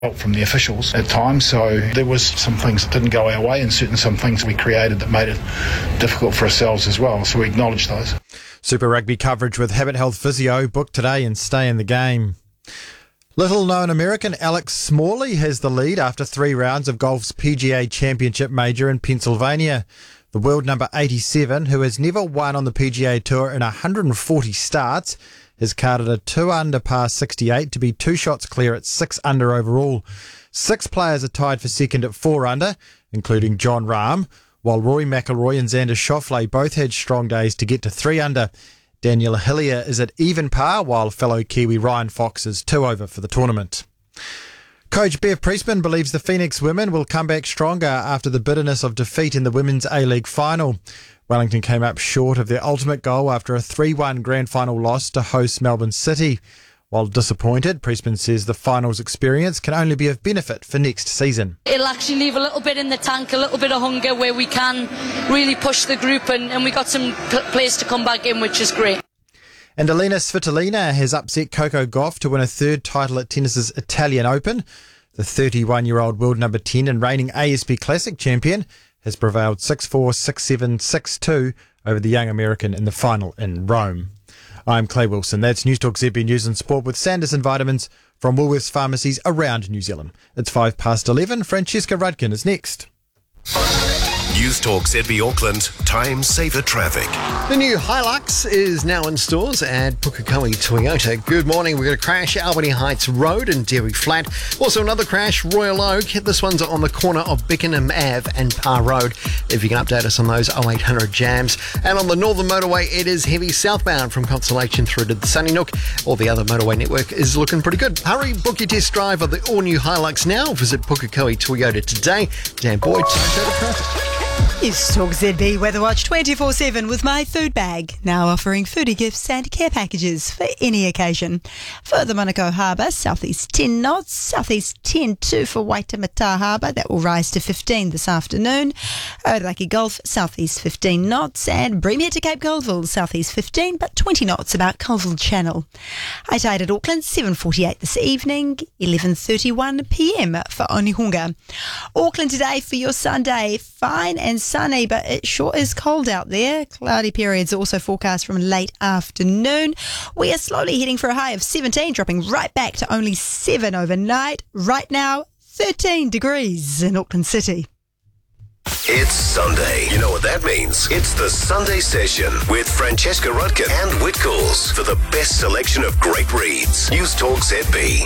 help from the officials at times, so there was some things that didn't go our way and some things we created that made it difficult for ourselves as well, so we acknowledge those. Super Rugby coverage with Habit Health Physio, book today and stay in the game. Little-known American Alex Smalley has the lead after 3 rounds of golf's PGA Championship Major in Pennsylvania. The world number 87, who has never won on the PGA Tour in 140 starts, has carded a 2-under par 68 to be 2 shots clear at 6-under overall. 6 players are tied for second at 4-under, including Jon Rahm, while Rory McIlroy and Xander Schauffele both had strong days to get to 3-under. Daniel Hillier is at even par, while fellow Kiwi Ryan Fox is 2 over for the tournament. Coach Bev Priestman believes the Phoenix women will come back stronger after the bitterness of defeat in the Women's A-League final. Wellington came up short of their ultimate goal after a 3-1 grand final loss to host Melbourne City. While disappointed, Priestman says the finals experience can only be of benefit for next season. It'll actually leave a little bit in the tank, a little bit of hunger where we can really push the group, and we got some players to come back in, which is great. And Elena Svitolina has upset Coco Gauff to win a 3rd title at tennis's Italian Open. The 31-year-old world number 10 and reigning ASP Classic champion has prevailed 6-4, 6-7, 6-2 over the young American in the final in Rome. I'm Clay Wilson. That's News Talk ZB News and Sport with Sanderson Vitamins from Woolworths pharmacies around New Zealand. It's 11:05. Francesca Rudkin is next. News Talk ZB Auckland, time saver traffic. The new Hilux is now in stores at Pukekohe Toyota. Good morning. We've got a crash Albany Heights Road and Dairy Flat. Also another crash, Royal Oak. This one's on the corner of Beckenham Ave and Parr Road. If you can update us on those 0800 jams. And on the Northern Motorway, it is heavy southbound from Constellation through to the Sunny Nook. All the other motorway network is looking pretty good. Hurry, book your test drive of the all-new Hilux now. Visit Pukekohe Toyota today. Dan Boyd, Toyota Traffic. News Talk ZB Weather Watch 24/7 with My Food Bag, now offering foodie gifts and care packages for any occasion. For the Manukau Harbour, southeast 10 knots, southeast 10-2 for Waitemata Harbour, that will rise to 15 this afternoon. Oiraki Gulf, southeast 15 knots, and Breamere to Cape Colville, southeast 15 but 20 knots about Colville Channel. High tide at Auckland, 7:48 this evening, 11:31 p.m. for Onehunga. Auckland today for your Sunday, fine and sunny, but it sure is cold out there. Cloudy periods are also forecast from late afternoon. We are slowly heading for a high of 17, dropping right back to only 7 overnight. Right now, 13 degrees in Auckland City. It's Sunday. You know what that means. It's the Sunday Session with Francesca Rudkin and Whitcoulls for the best selection of great reads. News Talk ZB.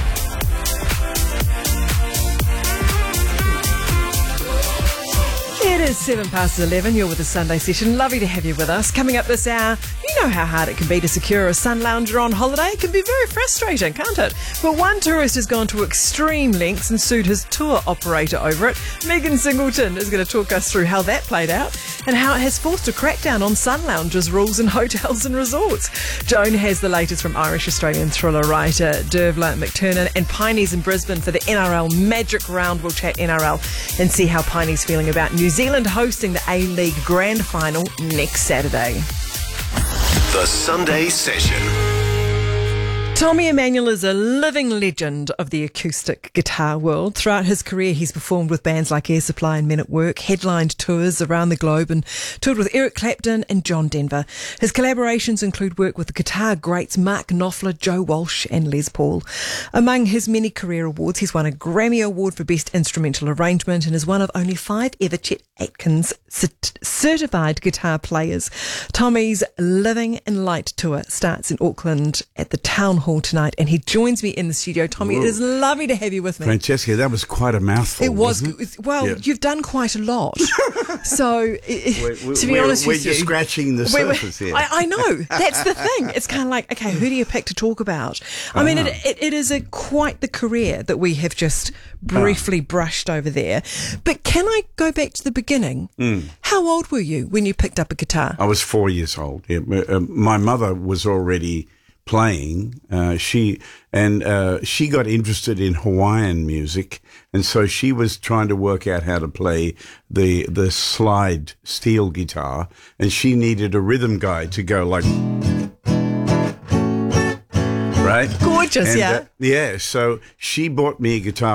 It is 11:11. You're with the Sunday Session. Lovely to have you with us. Coming up this hour, you know how hard it can be to secure a sun lounger on holiday. It can be very frustrating, can't it? But one tourist has gone to extreme lengths and sued his tour operator over it. Megan Singleton is going to talk us through how that played out and how it has forced a crackdown on sun loungers rules in hotels and resorts. Joan has the latest from Irish-Australian thriller writer Dervla McTernan, and Piney's in Brisbane for the NRL Magic Round. We'll chat NRL and see how Piney's feeling about New Zealand hosting the A-League Grand Final next Saturday. The Sunday Session. Tommy Emmanuel is a living legend of the acoustic guitar world. Throughout his career, he's performed with bands like Air Supply and Men at Work, headlined tours around the globe, and toured with Eric Clapton and John Denver. His collaborations include work with the guitar greats Mark Knopfler, Joe Walsh and Les Paul. Among his many career awards, he's won a Grammy Award for Best Instrumental Arrangement and is one of only 5 ever Chet Atkins certified guitar players. Tommy's Living in Light tour starts in Auckland at the Town Hall tonight, and he joins me in the studio. Tommy, It is lovely to have you with me. Francesca, that was quite a mouthful. It was. Wasn't it? Well, Yeah. You've done quite a lot. So, to be honest we're with you, just scratching the surface here. I know. That's the thing. It's kind of like, okay, who do you pick to talk about? I mean, it is quite the career that we have just briefly brushed over there. But can I go back to the beginning? How old were you when you picked up a guitar? I was 4 years old. Yeah. My mother was already playing. She got interested in Hawaiian music, and so she was trying to work out how to play the slide steel guitar, and she needed a rhythm guide to go like. right? Gorgeous, And, yeah. yeah, so she bought me a guitar